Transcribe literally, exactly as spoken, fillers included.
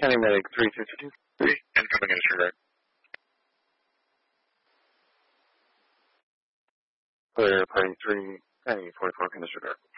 County Medic three fifty-two. Incoming in disregard. Clear party three, County forty-four, can disregard.